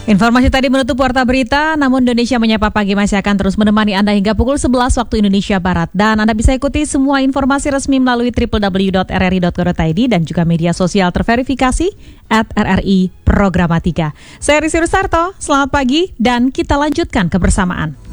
Informasi tadi menutup Warta Berita, namun Indonesia Menyapa Pagi masih akan terus menemani Anda hingga pukul 11 waktu Indonesia Barat. Dan Anda bisa ikuti semua informasi resmi melalui www.rri.co.id dan juga media sosial terverifikasi @RRI Programatika. Saya Risi Rusarto, selamat pagi dan kita lanjutkan kebersamaan.